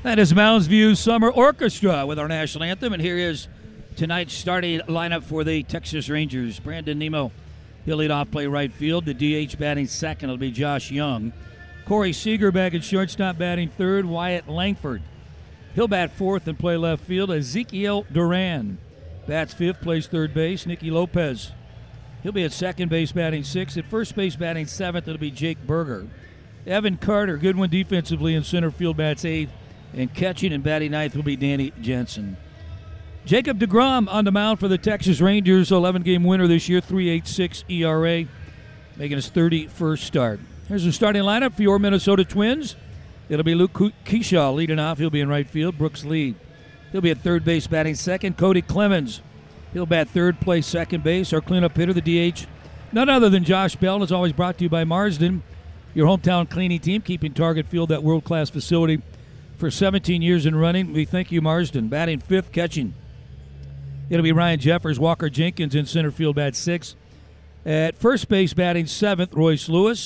That is Mounds View Summer Orchestra with our national anthem, and here is tonight's starting lineup for the Texas Rangers. Brandon Nimmo, he'll lead off, play right field. The DH batting second will be Josh Young. Corey Seager back at shortstop, batting third. Wyatt Langford, he'll bat fourth and play left field. Ezekiel Duran bats fifth, plays third base. Nicky Lopez, he'll be at second base, batting sixth. At first base, batting seventh, it'll be Jake Berger. Evan Carter, good one defensively in center field, bats eighth. And catching and batting ninth will be Danny Jensen. Jacob deGrom on the mound for the Texas Rangers, 11-game winner this year, 3.86 ERA, making his 31st start. Here's the starting lineup for your Minnesota Twins. It'll be Luke Kershaw leading off. He'll be in right field. Brooks Lee, he'll be at third base, batting second. Cody Clemens, he'll bat third, play second base. Our cleanup hitter, the DH, none other than Josh Bell, is always brought to you by Marsden, your hometown cleaning team, keeping Target Field that world-class facility for 17 years and running. We thank you, Marsden. Batting fifth, catching, it'll be Ryan Jeffers. Walker Jenkins in center field, bat sixth. At first base, batting seventh, Royce Lewis.